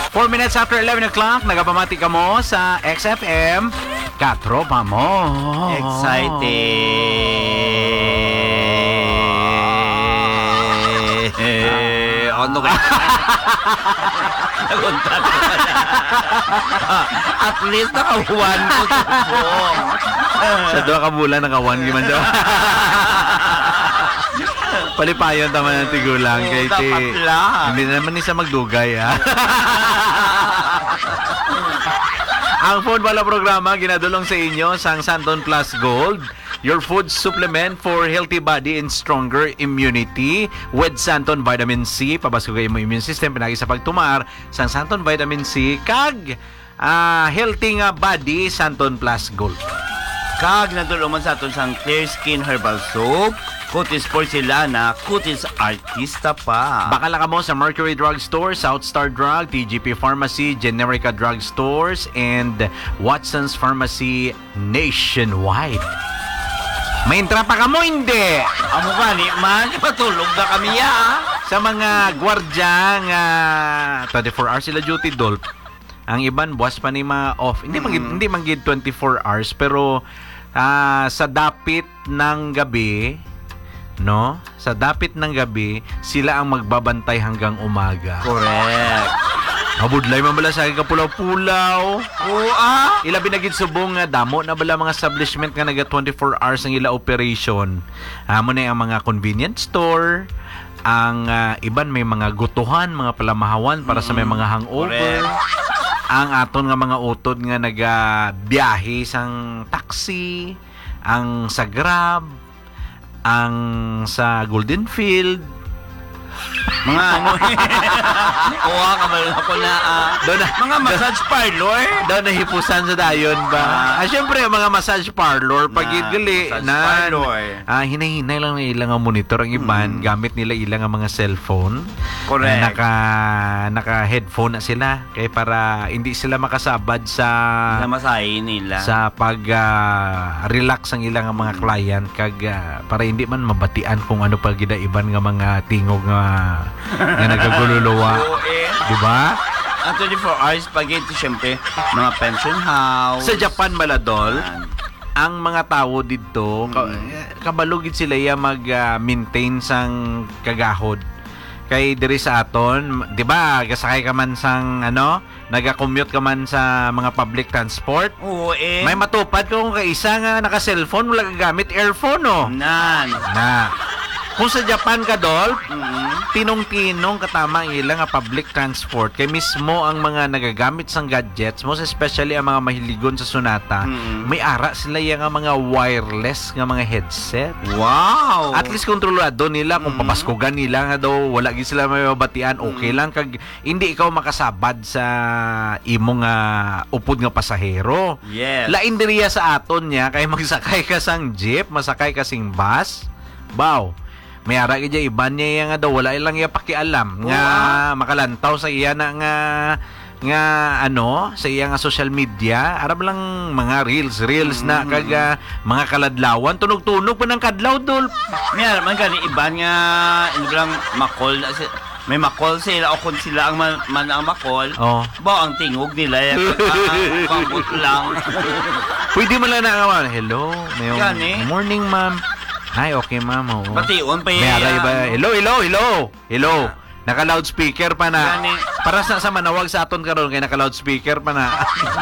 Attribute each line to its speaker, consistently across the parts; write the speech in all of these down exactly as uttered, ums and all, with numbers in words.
Speaker 1: four minutes after eleven o'clock, nagapamati ka mo sa X F M. Katropa mo.
Speaker 2: Excited. Ano ka? Naguntat ko na. At least naka-one ko po.
Speaker 1: Sa doon ka bulan, naka-one giman daw. Palipayon tama ng tigulang.
Speaker 2: Oo,
Speaker 1: Kay ti,
Speaker 2: dapat lang.
Speaker 1: hindi naman isa magdugay, ha? Ang food bala programa ginadulong sa inyo sang Santon Plus Gold, your food supplement for healthy body and stronger immunity with Santon Vitamin C. Pabasko kayo mo immune system pinagi sa pagtumar sang Santon Vitamin C kag uh, healthy nga body Santon Plus Gold.
Speaker 2: Kag natulungan sa aton sang Clear Skin Herbal Soap, Cutis Porcelana, Cutis Artista pa.
Speaker 1: Bakala ka mo sa Mercury Drug Store, South Star Drug, T G P Pharmacy, Generica Drug Stores, and Watson's Pharmacy nationwide. May intra pa ka mo, hindi?
Speaker 2: Amo gani man, patulog na kami ya.
Speaker 1: Sa mga gwardya nga twenty-four hours sila duty, Dolp. Ang iban, buwas pa ni mga off. Hindi man,
Speaker 2: Mm.
Speaker 1: hindi man gid twenty-four hours, pero ah, sa dapit ng gabi, no? Sa dapit ng gabi, sila ang magbabantay hanggang umaga.
Speaker 2: Correct.
Speaker 1: Mabudlay man bala sa aking kapulaw-pulaw.
Speaker 2: Oo ah.
Speaker 1: Ila binagid subong nga damo na bala mga establishment nga naga twenty-four hours ang ila operation. Amo na ang mga convenience store, ang ah, iban may mga gutuhan, mga palamahawan para sa may mga hangover.
Speaker 2: Correct.
Speaker 1: Ang aton nga mga utod nga nagabiyahe sang taxi, ang sa Grab, ang sa Golden Field,
Speaker 2: Mga ano eh. Kuha ka ba ako na ah.
Speaker 1: doon na,
Speaker 2: Mga massage parlor.
Speaker 1: doon nahipusan sa dayon ba? Ah, syempre mga massage parlor pag
Speaker 2: Na,
Speaker 1: gali
Speaker 2: massage
Speaker 1: na
Speaker 2: parlor.
Speaker 1: ah, hinahinay lang ng ilang nga monitor ang iban,
Speaker 2: Mm.
Speaker 1: gamit nila ilang nga mga cellphone.
Speaker 2: Correct.
Speaker 1: Na naka naka headphone na sila kay para hindi sila makasabad sa
Speaker 2: Namasahin nila.
Speaker 1: sa pag ah, relax ang ilang nga mga client kag ah, para hindi man mabatian kung ano pa gida iban nga mga tingog nga nga nagagululuwa,
Speaker 2: Oo eh.
Speaker 1: di ba?
Speaker 2: Ang twenty-four hours spaghetti, syempre, mga pension house.
Speaker 1: Sa Japan maladol,
Speaker 2: Yan.
Speaker 1: ang mga tao dito ka, kabalugid sila ya mag-maintain sang kagahod. Kay diri sa aton, 'di ba? Gasakay ka man sang ano, naga-commute ka man sa mga public transport.
Speaker 2: Oo eh.
Speaker 1: May matupad kung kaisa nga naka-cellphone wala ka gamit earphone oh.
Speaker 2: Nan.
Speaker 1: Na. Kung sa Japan ka dol,
Speaker 2: Mm.
Speaker 1: tinong-tinong katama ang ilang nga public transport kay mismo ang mga nagagamit sang gadgets, most especially ang mga mahiligon sa sunata,
Speaker 2: Mm.
Speaker 1: may ara sila yung nga mga wireless nga mga headset.
Speaker 2: Wow.
Speaker 1: At least kontrolado nila kung
Speaker 2: Mm.
Speaker 1: papaskugan nila nga daw wala gid sila may mabatian, okay
Speaker 2: Mm.
Speaker 1: lang kag hindi ikaw makasabad sa imong nga upod nga pasahero.
Speaker 2: Yes.
Speaker 1: Lain diriya sa aton niya kay magsakay ka sang jeep, masakay ka sing bus. Baw. May ara gid iban niya nga daw wala ilang iya pakialam nga makalantaw sa iya na nga nga ano sa iya nga social media arab lang mga reels reels na
Speaker 2: Mm.
Speaker 1: kag ah, mga kaladlawan tunog-tunog pa ng kadlaw dol.
Speaker 2: May man gani iban nga hindi lang makol na si- may makol sila o kung sila ang man, man ang makol.
Speaker 1: Oh.
Speaker 2: Ba ang tingog nila yan. Pabot lang.
Speaker 1: Pwede man lang na nga, hello, may
Speaker 2: Gani.
Speaker 1: morning ma'am. Hi, okay ma'am. Oh.
Speaker 2: Bation pa
Speaker 1: May
Speaker 2: yan.
Speaker 1: ara iba. Hello, hello, hello. Hello. Naka-loudspeaker pa na.
Speaker 2: Gani.
Speaker 1: Para sa, sa manawag sa aton karon kay naka-loudspeaker pa na.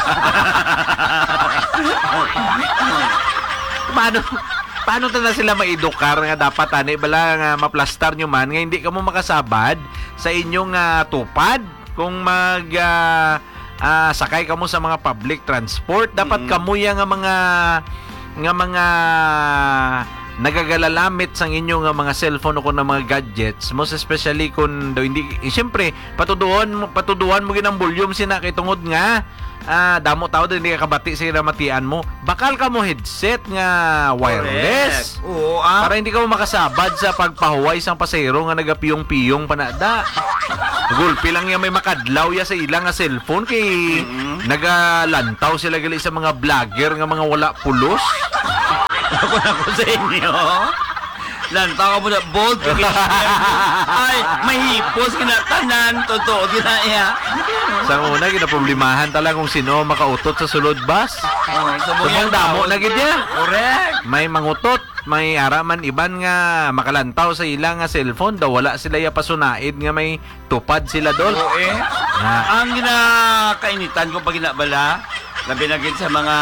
Speaker 1: paano paano ta na sila maedukar nga dapat ani bala nga maplastar nyo man nga hindi ka mo makasabad sa inyong ah, tupad kung mag ah, ah, sakay ka mo sa mga public transport dapat
Speaker 2: Mm.
Speaker 1: kamuya nga mga nga mga nagagalalamit sang inyo nga mga cellphone o kung na mga gadgets most especially kung daw hindi eh, siyempre patuduhan mo patuduhan mo ginang volume sina kay tungod nga ah, damo tao din hindi ka kabati sa matian mo bakal ka mo headset nga wireless.
Speaker 2: Correct. Oo ah.
Speaker 1: Para hindi ka mo makasabad sa pagpahuway sang pasahero nga nagapiyong-piyong panada. Gulpi lang yan may makadlaw ya sa ilang nga cellphone kay
Speaker 2: Mm-hmm.
Speaker 1: nagalantaw sila gali sa mga vlogger nga mga wala pulos.
Speaker 2: Ako na ko sa inyo. Lantaw ka mo na bold ka kinashare mo. Ay, may hipos kinatanan. Totoo, ginaya.
Speaker 1: Sa una, ginaproblemahan talaga kung sino makautot sa sulod bus.
Speaker 2: Oh,
Speaker 1: Subong damo na gid niya.
Speaker 2: Correct.
Speaker 1: May mangutot, may araman iban nga makalantaw sa ilang nga cellphone daw wala sila ya pasunaid nga may tupad sila dol.
Speaker 2: Oo eh.
Speaker 1: Na,
Speaker 2: Ang ginakainitan ko pag ginabala, labi na gid sa mga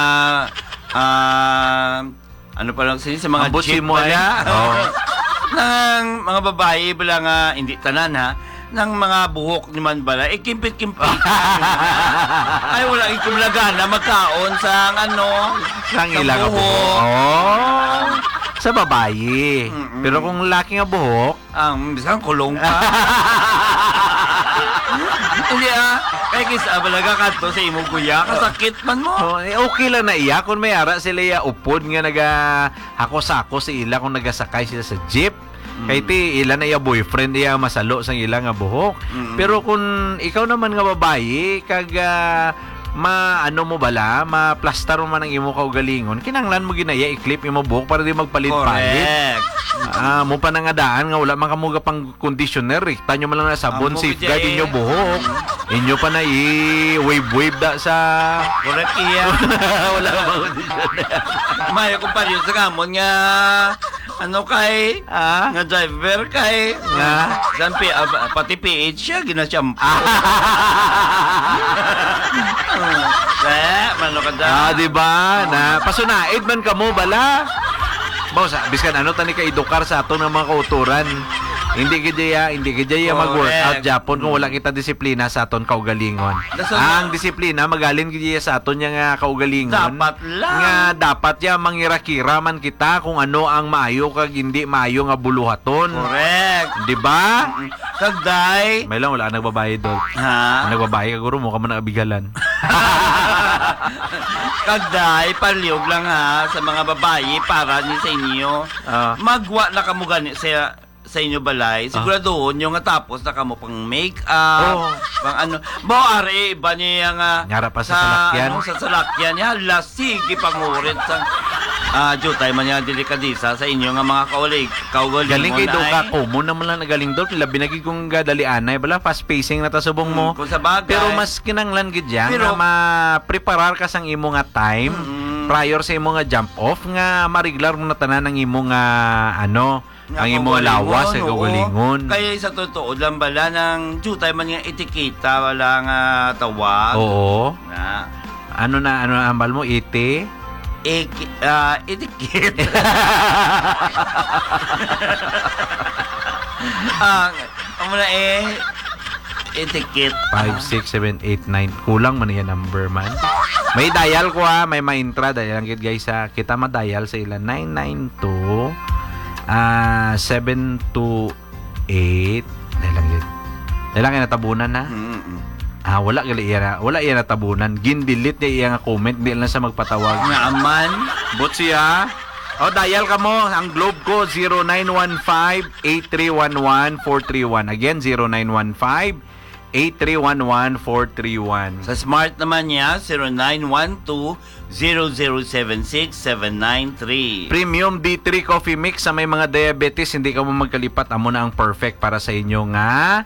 Speaker 2: ah ano pa lang sa mga
Speaker 1: Ambot
Speaker 2: jeep
Speaker 1: si mo ay.
Speaker 2: bala.
Speaker 1: Oo.
Speaker 2: Nang mga babae bala nga hindi tanan ha, ng mga buhok ni man bala, eh kimpit-kimpit. Ay wala ikumlaga na magkaon sa ano,
Speaker 1: sang
Speaker 2: sa
Speaker 1: ilang nga
Speaker 2: buhok.
Speaker 1: buhok. Oh. Sa babae.
Speaker 2: Mm-mm.
Speaker 1: Pero kung laki nga buhok,
Speaker 2: Ang bisang kulong pa. Hindi ah, kaya kisa balaga kadto sa imong kuya, kasakit man mo.
Speaker 1: oh, eh, okay lang na iya kung may ara sila ya upod nga naga hako-sako sa ila kung nagasakay sila sa jeep. Kay ti ila na iya boyfriend iya masalo sa ila nga buhok.
Speaker 2: Mm.
Speaker 1: Pero kung ikaw naman nga babae kag ah, ma ano mo bala, ma-plaster mo man ang imo kaugalingon, kinanglan mo ginaya i-clip imo buhok para di magpalit-palit.
Speaker 2: Correct.
Speaker 1: Ah, mo pa nangadaan nga wala man kamuga pang conditioner, rikta nyo man lang na sabon,
Speaker 2: Amo,
Speaker 1: safeguard
Speaker 2: kaya eh.
Speaker 1: inyo buhok. Inyo pa na i-wave-wave da sa
Speaker 2: Correct iya.
Speaker 1: wala ka pang conditioner.
Speaker 2: Mayo ko pa rin sa gamon nga ano kay
Speaker 1: Ah?
Speaker 2: nga driver kay
Speaker 1: Nga?
Speaker 2: Sampi, ah, pati P H siya ginasyampoo. Eh, mano ka dyan.
Speaker 1: Ah, di ba? Na pasunaid man kamo bala. Boss, biskan ano tani ka edukar sa aton nga mga kauturan. Hindi gidya, hindi gidya mag-workout
Speaker 2: Correct.
Speaker 1: Japon kung wala kita disiplina sa aton kaugalingon.
Speaker 2: That's
Speaker 1: Ang disiplina magaling gidya sa aton nga kaugalingon.
Speaker 2: Dapat lang.
Speaker 1: Nga dapat ya mangirakira man kita kung ano ang maayo kag hindi maayo nga buluhaton.
Speaker 2: Correct.
Speaker 1: Di ba?
Speaker 2: Kagday.
Speaker 1: May lang wala nagbabayad dol.
Speaker 2: Ha?
Speaker 1: Ang nagbabayad kaguro mo ka man abigalan.
Speaker 2: Kagday, paliog lang ha sa mga babae para ni sa inyo.
Speaker 1: Ah.
Speaker 2: Magwa na kamo gani sa sa inyo balay. Siguraduhon yung nga tapos na kamo pang make-up,
Speaker 1: Oo.
Speaker 2: pang ano. Mo are iba niya nga
Speaker 1: Nyara pa sa salakyan.
Speaker 2: Ano, sa salakyan niya. Lasigi pangurit sa ah jutay man niya delikadisa sa inyo nga mga kaulig. Kaugaling
Speaker 1: Galing kay do ka
Speaker 2: ay-
Speaker 1: ko mo naman lang nagaling dol labi na gid kung gadali anay bala fast pacing na tasubong mo.
Speaker 2: Kung sa bagay.
Speaker 1: Pero mas kinanglan gid yan
Speaker 2: Pero-
Speaker 1: nga ma-preparar ka sang imo nga time
Speaker 2: Mm.
Speaker 1: prior sa imo nga jump off nga mariglar mo na tanan ang imo nga ano
Speaker 2: Nga
Speaker 1: ang imo nga lawas sa
Speaker 2: oo.
Speaker 1: kaugalingon.
Speaker 2: Kaya sa totoo lang bala ng jutay man nga etiketa wala nga tawag.
Speaker 1: Oo.
Speaker 2: Na
Speaker 1: Ano na ano na ambal mo ite?
Speaker 2: ek ah etiketa. Ang amo na eh etiket.
Speaker 1: five, six, seven, eight, nine. Kulang man yan number man. May dial ko ha. May ma-intra. Dial lang guys ha. Kita ma-dial sa ilan. nine nine two ah seven two eight. Dial lang yun. Dial lang yung natabunan ha.
Speaker 2: Mm-mm.
Speaker 1: Ah, wala gali iya. Wala iya natabunan. Gindilit niya iya nga comment. Di lang sa magpatawag.
Speaker 2: Nga aman.
Speaker 1: But siya. O, dial ka mo. Ang globe ko, zero nine one five, eight three one one, four three one. Again, zero nine one five, eight three one one, four three one.
Speaker 2: Sa smart naman niya zero nine one two, zero zero seven six, seven nine three.
Speaker 1: Premium D three Coffee Mix sa may mga diabetes, hindi ka mo magkalipat. Amo na ang perfect para sa inyo nga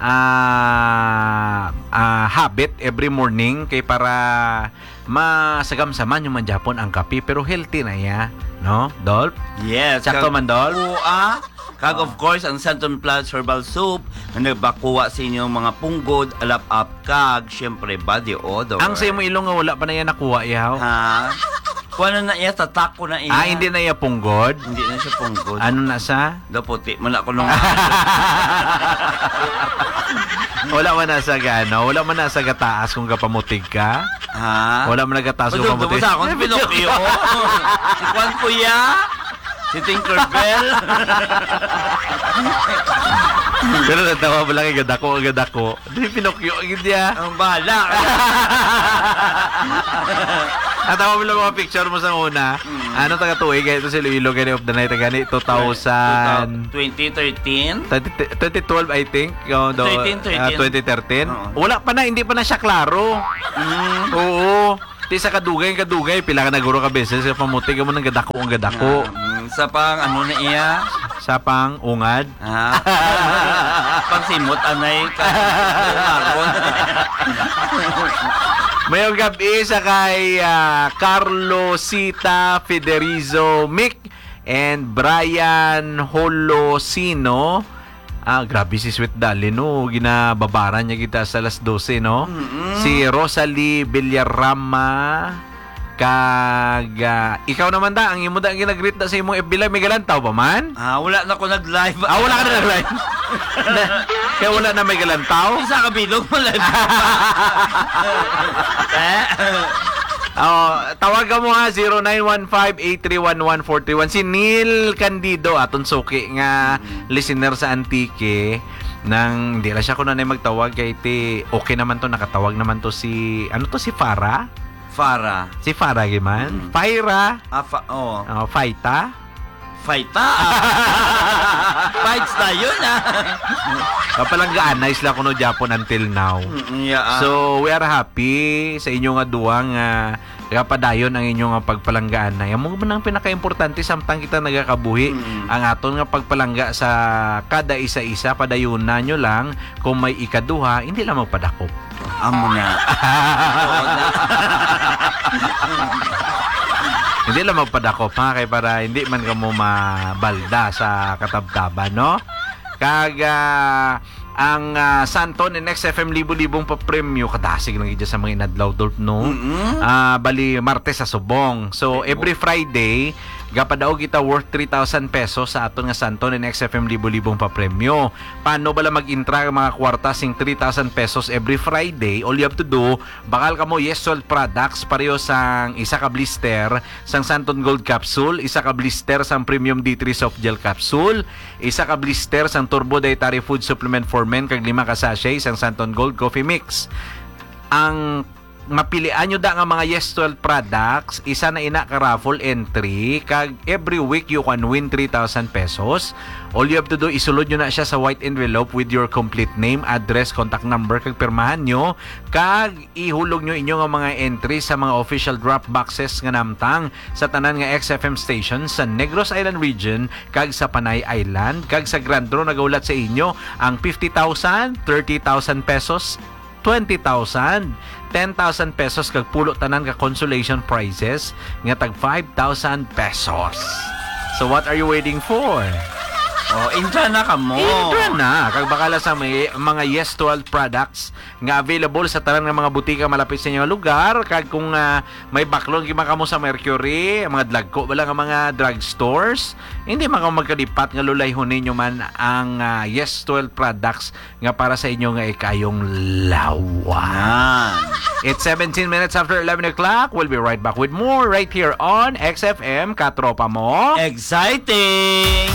Speaker 1: ah ah, habit every morning kay para masagamsaman yung manjapon ang kape pero healthy na ya, no? Dolp?
Speaker 2: Yes.
Speaker 1: Sakto man, Dol?
Speaker 2: Kuha. Kag of course, ang Santon Plus Herbal Soup na nagbakuha sa inyong mga punggod, alap-up kag, syempre body odor.
Speaker 1: Ang sa imo ilong nga wala pa na yan nakuha ihaw.
Speaker 2: Ha? Kuha na na iya, tatak ko na iya.
Speaker 1: Ah, hindi na iya punggod.
Speaker 2: Hindi na siya punggod.
Speaker 1: Ano na sa?
Speaker 2: Daputi, mula ko nung...
Speaker 1: Wala man na sa gano, wala man na sa gataas kung kapamutig ka.
Speaker 2: ha?
Speaker 1: Wala man na gataas kung
Speaker 2: Pagod
Speaker 1: kapamutig.
Speaker 2: sa akong si Pinocchio. Si Juan Kuya. Si Tinkerbell.
Speaker 1: Pero natawa mo lang agad ako, agad ako. Di Pinocchio, agad niya.
Speaker 2: Ang bahala.
Speaker 1: Natawa mo lang mga picture mo sa una. Ano taga tuig? Ito si Iloilo Gani of the Night. Gani, two thousand...
Speaker 2: twenty thirteen.
Speaker 1: twenty twelve, I think. Yung do,
Speaker 2: thirteen, thirteen.
Speaker 1: ah, twenty thirteen.
Speaker 2: Oo.
Speaker 1: Wala pa na, hindi pa na siya klaro.
Speaker 2: Mm.
Speaker 1: Oo. Ti sa kadugay kadugay pila ka naguro ka beses sa pamuti ka mo ng gadako ang gadako.
Speaker 2: Ah, sa pang ano na iya?
Speaker 1: Sa pang ungad.
Speaker 2: Ah. Pang simot anay ka.
Speaker 1: Mayong gabi sa kay ah, Carlosita Federizo Mick and Brian Holosino. Ah, grabe si Sweet Dali, no? Ginababaran niya kita sa alas dose, no?
Speaker 2: Mm-mm.
Speaker 1: Si Rosalie Villarama kag ah, ikaw naman da, ang imo da ang ginagreet na sa imong F B Live, may galantaw pa man?
Speaker 2: Ah, wala na ko nag-live.
Speaker 1: Ah, wala ka na nag-live. Na- Kaya wala na may galantaw?
Speaker 2: Isa ka bilog mo live. Eh?
Speaker 1: Oh, tawagan mo nga zero nine one five, eight three one one, four three one. Si Neil Candido aton suki nga listener sa Antique nang hindi na siya kuno na magtawag kay ti okay naman to, nakatawag naman to si ano to si Farah?
Speaker 2: Farah.
Speaker 1: Si Farah giman. Faira,
Speaker 2: Ah, fa- oh.
Speaker 1: oh, Faita.
Speaker 2: Fighta. Fights na yun, ah.
Speaker 1: Kapalanggaan nice lang kuno Japon until now.
Speaker 2: Mm, yeah, ah.
Speaker 1: So, we are happy sa inyo nga duwang uh, kapadayon ang inyong nga pagpalanggaan na. Yan mo man ang pinaka-importante samtang kita nagakabuhi.
Speaker 2: Mm.
Speaker 1: Ang aton nga pagpalangga sa kada isa-isa, padayon na nyo lang. Kung may ikaduha, hindi lang magpadakop.
Speaker 2: Amo na. Oo na.
Speaker 1: Hindi lang magpadakop ha, kay para hindi man ka mo mabalda sa katabtaban, no? Kag ah, ang uh, Santon and X F M libo-libong pa premyo kadasig lang gid sa mga inadlaw dol, no.
Speaker 2: Mm-mm.
Speaker 1: Ah, bali Martes sa Subong. So every Friday gapadaog kita worth three thousand pesos sa aton nga Santon and X F M libo-libong pa premyo. Paano bala mag-intra ang mga kwarta sing three thousand pesos every Friday? All you have to do, bakal ka mo Yes Salt products pareho sang isa ka blister sang Santon Gold Capsule, isa ka blister sang Premium D three Soft Gel Capsule, isa ka blister sang Turbo Dietary Food Supplement for Men kag lima ka sachet sang Santon Gold Coffee Mix. Ang mapilian nyo da nga mga Yes twelve products, isa na ina ka raffle entry kag every week you can win three thousand pesos. All you have to do, isulod nyo na siya sa white envelope with your complete name, address, contact number kag pirmahan nyo kag ihulog nyo inyo nga mga entry sa mga official drop boxes nga namtang sa tanan nga X F M station sa Negros Island region kag sa Panay Island kag sa Grand Draw nagaulat sa inyo ang fifty thousand, thirty thousand pesos, twenty thousand, ten thousand pesos kag pulo tanan ka consolation prizes nga tag five thousand pesos. So what are you waiting for?
Speaker 2: Oh, intra na ka mo.
Speaker 1: Intra na kag bakala sa may mga Yes twelve products nga available sa tanan nga mga butika malapit sa inyong lugar kag kung uh, may backlog gima kamo sa Mercury, mga dlagko wala nga mga drugstores, hindi man ka magkalipat nga lulayhon ninyo man ang uh, Yes twelve products nga para sa inyo nga ikayong lawa.
Speaker 2: Ah.
Speaker 1: It's seventeen minutes after eleven o'clock. We'll be right back with more right here on X F M. Katropa mo.
Speaker 2: Exciting!